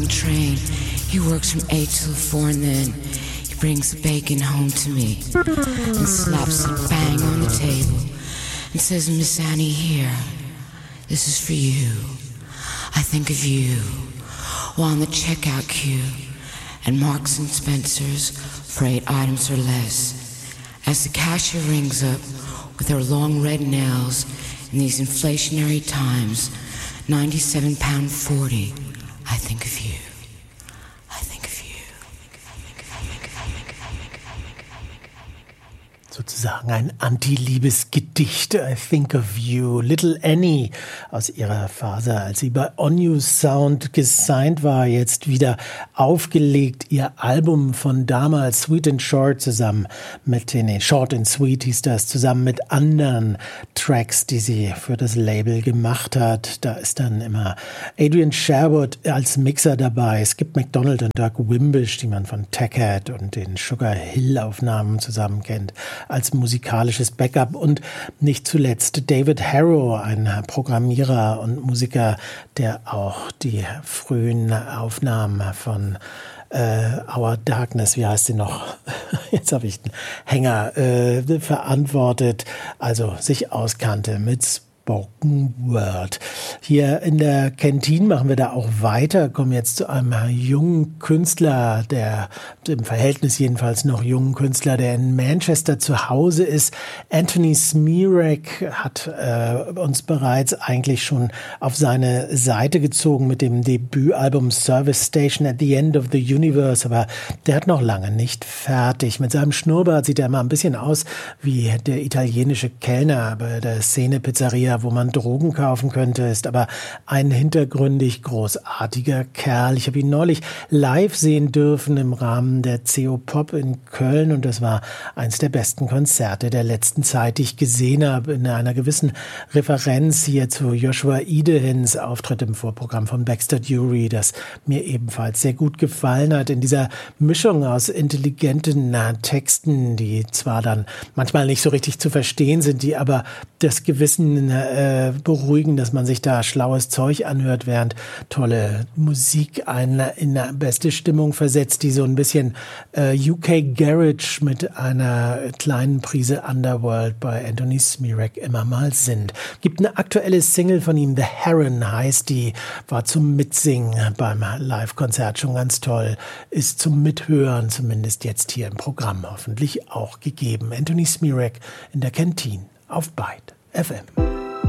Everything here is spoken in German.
the train. He works from 8 till 4 and then he brings the bacon home to me and slaps it bang on the table and says, Miss Annie, here, this is for you. I think of you while on the checkout queue at Marks and Spencer's for 8 items or less. As the cashier rings up with her long red nails in these inflationary times, £97.40, I think of you. I think of you. Sozusagen ein Anti-Liebesgedicht. I Think of You. Little Annie aus ihrer Phase, als sie bei On You Sound gesigned war, jetzt wieder aufgelegt. Ihr Album von damals, Sweet and Short, zusammen mit, Short and Sweet hieß das, zusammen mit anderen Tracks, die sie für das Label gemacht hat. Da ist dann immer Adrian Sherwood als Mixer dabei. Es gibt MacDonald und Doug Wimbish, die man von Taggart und den Sugar Hill Aufnahmen zusammen kennt, als musikalisches Backup, und nicht zuletzt David Harrow, ein Programmierer und Musiker, der auch die frühen Aufnahmen von Our Darkness, wie heißt sie noch? Jetzt habe ich den Hänger verantwortet, also sich auskannte mit Spoken Word. Hier in der Canteen machen wir da auch weiter, kommen jetzt zu einem jungen Künstler, der im Verhältnis jedenfalls noch jungen Künstler, der in Manchester zu Hause ist. Anthony Smirek hat uns bereits eigentlich schon auf seine Seite gezogen mit dem Debütalbum Service Station at the End of the Universe, aber der hat noch lange nicht fertig. Mit seinem Schnurrbart sieht er immer ein bisschen aus wie der italienische Kellner bei der Szene-Pizzeria, wo man Drogen kaufen könnte, ist aber ein hintergründig großartiger Kerl. Ich habe ihn neulich live sehen dürfen im Rahmen der CO Pop in Köln, und das war eins der besten Konzerte der letzten Zeit, die ich gesehen habe, in einer gewissen Referenz hier zu Joshua Idehens Auftritt im Vorprogramm von Baxter Dury, das mir ebenfalls sehr gut gefallen hat, in dieser Mischung aus intelligenten Texten, die zwar dann manchmal nicht so richtig zu verstehen sind, die aber das Gewissen beruhigen, dass man sich da schlaues Zeug anhört, während tolle Musik einen in eine beste Stimmung versetzt, die so ein bisschen UK Garage mit einer kleinen Prise Underworld bei Anthony Smirek immer mal sind. Gibt eine aktuelle Single von ihm, The Heron heißt die, war zum Mitsingen beim Live-Konzert schon ganz toll, ist zum Mithören zumindest jetzt hier im Programm hoffentlich auch gegeben. Anthony Smirek in der Canteen auf Byte FM.